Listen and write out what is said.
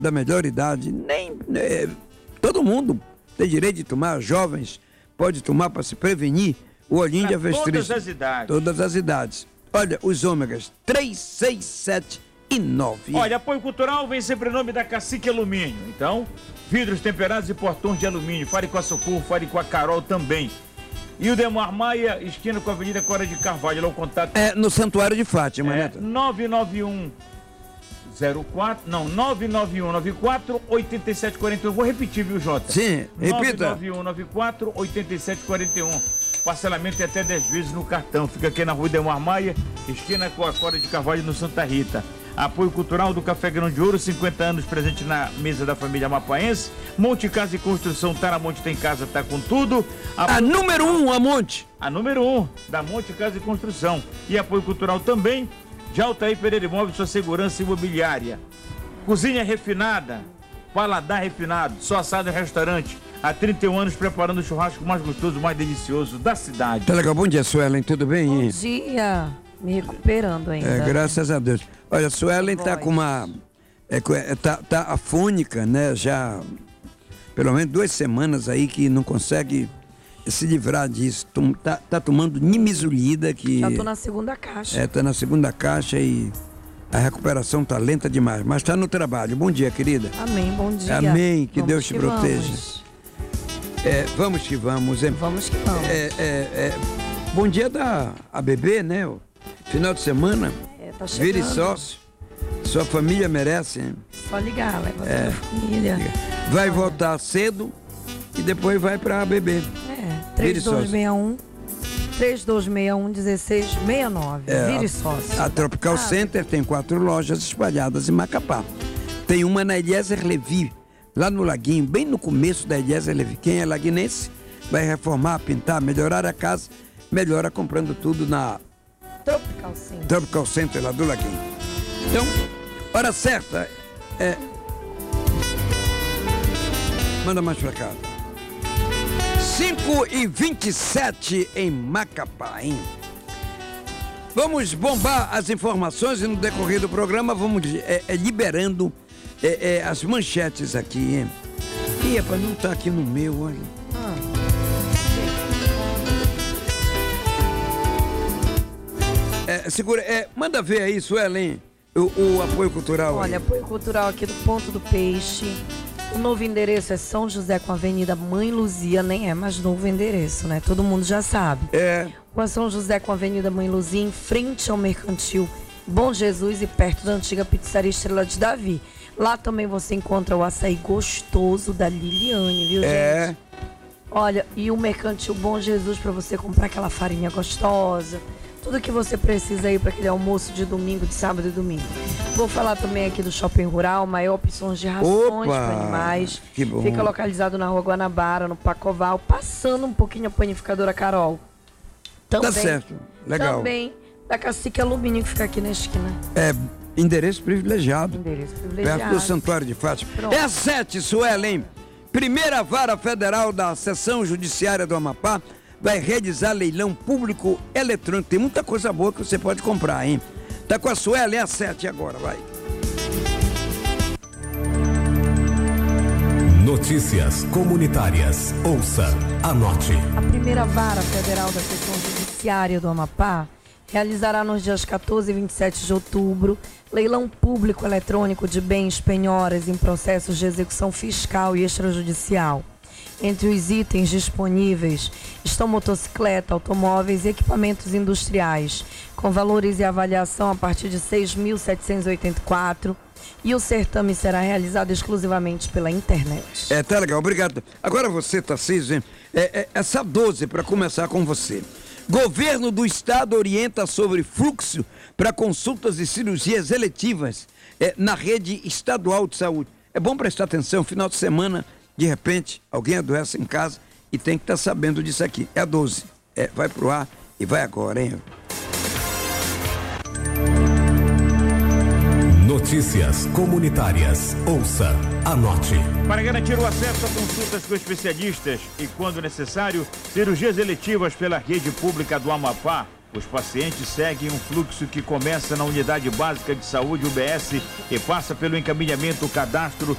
da melhor idade, nem todo mundo tem direito de tomar, jovens pode tomar para se prevenir o olhinho de avestruz. Todas as idades. Todas as idades. Olha, os ômegas 3, 6, 7 e 9. Olha, apoio cultural vem sempre em nome da Cacique Alumínio. Então, vidros temperados e portões de alumínio. Fale com a Socorro, fale com a Carol também. E o Demar Maia, esquina com a Avenida Cora de Carvalho. Lá o contato É no Santuário de Fátima, né? 99194-8741. Vou repetir, viu, Jota? Sim, repita. 99194-8741. Parcelamento é até 10 vezes no cartão. Fica aqui na rua Demar Maia, esquina com a Cora de Carvalho, no Santa Rita. Apoio cultural do Café Grão de Ouro, 50 anos presente na mesa da família amapaense. Monte Casa e Construção, tá na Monte Tem Casa, tá com tudo. A número 1, a Monte. A número 1 da Monte Casa e Construção. E apoio cultural também de Altair Pereira Imóveis, sua segurança imobiliária. Cozinha refinada, paladar refinado, só assado em restaurante. Há 31 anos preparando o churrasco mais gostoso, mais delicioso da cidade. Tá legal, bom dia, Suelen, tudo bem? Bom dia, me recuperando ainda. Graças a Deus. Olha, a Suelen tá com uma... tá afônica, né? Já pelo menos 2 semanas aí que não consegue se livrar disso. Tá tomando Nimesulida, que... Já tô na segunda caixa. Tá na segunda caixa e a recuperação tá lenta demais, mas tá no trabalho. Bom dia, querida. Amém, bom dia. Amém, que vamos Deus te proteja. Vamos que vamos, hein? Vamos que vamos. Bom dia da bebê, né? Final de semana. Tá chegando. Vire sócio. Sua família merece, hein? Só ligar, leva a família. Vai voltar cedo e depois vai pra bebê. 3261-1669. Vire sócio. A Tropical Center tem 4 lojas espalhadas em Macapá. Tem uma na Eliezer Levi, lá no Laguinho, bem no começo da Eliezer Levi. Quem é laguinense vai reformar, pintar, melhorar a casa, melhora comprando tudo na Tropical Center, lá do Laguinho. Então, hora certa. Manda mais pra cá. 5h27 em Macapá, hein? Vamos bombar as informações e no decorrer do programa vamos liberando as manchetes aqui, hein? Ih, rapaz, não tá aqui no meu, olha. Segura, manda ver aí, Suelen, o apoio cultural. Olha, aí. Apoio cultural aqui do Ponto do Peixe. O novo endereço é São José com a Avenida Mãe Luzia, nem é mais novo endereço, né? Todo mundo já sabe. Rua São José com a Avenida Mãe Luzia, em frente ao Mercantil Bom Jesus e perto da antiga pizzaria Estrela de Davi. Lá também você encontra o açaí gostoso da Liliane, viu, gente? Olha, e o Mercantil Bom Jesus para você comprar aquela farinha gostosa. Tudo que você precisa aí para aquele almoço de domingo, de sábado e domingo. Vou falar também aqui do Shopping Rural, maior opções de rações para animais. Que bom. Fica localizado na Rua Guanabara, no Pacoval, passando um pouquinho a panificadora Carol. Também, tá certo, legal. Também da Cacique Alumínio, que fica aqui na esquina. Endereço privilegiado. Endereço privilegiado. Perto do Santuário de Fátima. Pronto. 7, Suelen. Primeira Vara Federal da Seção Judiciária do Amapá vai realizar leilão público eletrônico. Tem muita coisa boa que você pode comprar, hein? Tá com a Suelen, a 7 agora, vai. Notícias comunitárias. Ouça, anote. A primeira Vara Federal da Seção Judiciária do Amapá realizará nos dias 14 e 27 de outubro leilão público eletrônico de bens, penhoras em processos de execução fiscal e extrajudicial. Entre os itens disponíveis estão motocicleta, automóveis e equipamentos industriais, com valores e avaliação a partir de R$ 6.784, e o certame será realizado exclusivamente pela internet. Tá legal, obrigado. Agora você, Tarcísio, hein? Essa 12 para começar com você. Governo do Estado orienta sobre fluxo para consultas e cirurgias eletivas na rede estadual de saúde. É bom prestar atenção, final de semana, de repente, alguém adoece em casa e tem que estar sabendo disso aqui. É a 12. Vai pro ar e vai agora, hein? Notícias comunitárias. Ouça, anote. Para garantir o acesso a consultas com especialistas e, quando necessário, cirurgias eletivas pela rede pública do Amapá, Os pacientes seguem um fluxo que começa na Unidade Básica de Saúde, UBS, e passa pelo encaminhamento, cadastro